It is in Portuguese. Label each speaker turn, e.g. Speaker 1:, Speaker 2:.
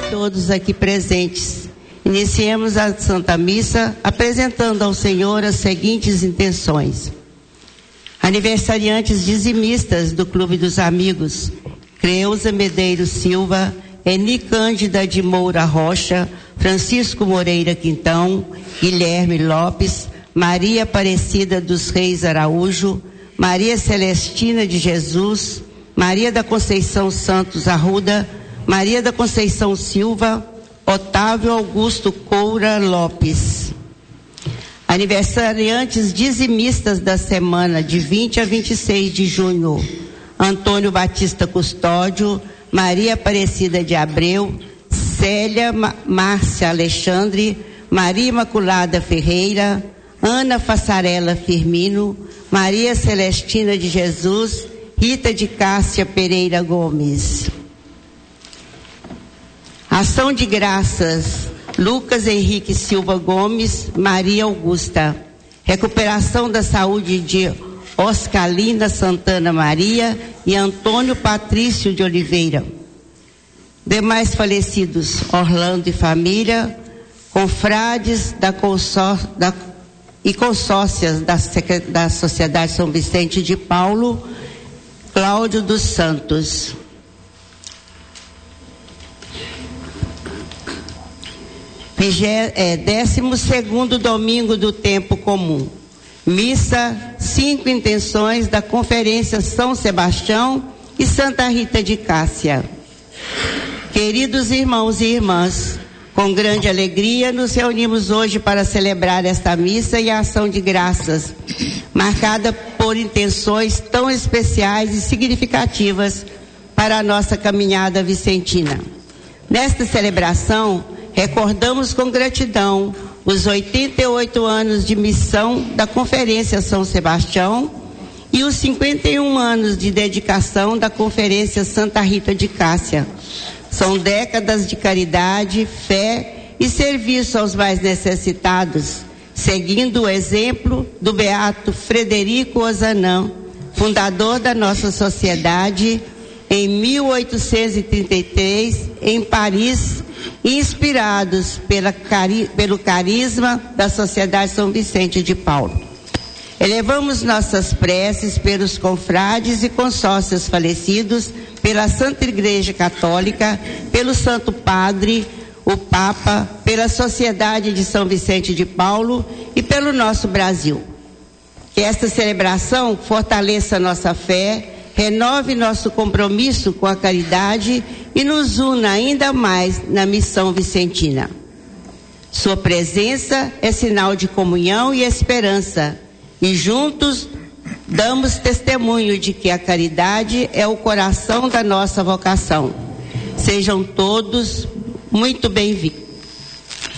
Speaker 1: todos aqui presentes. Iniciemos a Santa Missa apresentando ao Senhor as seguintes intenções. Aniversariantes dizimistas do Clube dos Amigos: Creuza Medeiros Silva, Eni Cândida de Moura Rocha, Francisco Moreira Quintão, Guilherme Lopes, Maria Aparecida dos Reis Araújo, Maria Celestina de Jesus, Maria da Conceição Santos Arruda, Maria da Conceição Silva, Otávio Augusto Coura Lopes. Aniversariantes dizimistas da semana de 20 a 26 de junho: Antônio Batista Custódio, Maria Aparecida de Abreu, Célia Márcia Alexandre, Maria Imaculada Ferreira, Ana Fassarella Firmino, Maria Celestina de Jesus, Rita de Cássia Pereira Gomes. Ação de graças: Lucas Henrique Silva Gomes, Maria Augusta. Recuperação da saúde de Oscalina Santana Maria e Antônio Patrício de Oliveira. Demais falecidos: Orlando e família, confrades e consórcias da Sociedade São Vicente de Paulo, Cláudio dos Santos. 12º domingo do tempo comum. Missa, 5 intenções da Conferência São Sebastião e Santa Rita de Cássia. Queridos irmãos e irmãs, com grande alegria nos reunimos hoje para celebrar esta missa e a ação de graças, marcada por intenções tão especiais e significativas para a nossa caminhada vicentina. Nesta celebração, recordamos com gratidão os 88 anos de missão da Conferência São Sebastião e os 51 anos de dedicação da Conferência Santa Rita de Cássia. São décadas de caridade, fé e serviço aos mais necessitados, seguindo o exemplo do beato Frederico Ozanam, fundador da nossa sociedade, em 1833, em Paris, inspirados pelo carisma da Sociedade São Vicente de Paulo. Elevamos nossas preces pelos confrades e consórcios falecidos, pela Santa Igreja Católica, pelo Santo Padre, o Papa, pela Sociedade de São Vicente de Paulo e pelo nosso Brasil. Que esta celebração fortaleça nossa fé, renove nosso compromisso com a caridade e nos una ainda mais na missão vicentina. Sua presença é sinal de comunhão e esperança, e juntos damos testemunho de que a caridade é o coração da nossa vocação. Sejam todos muito bem-vindos.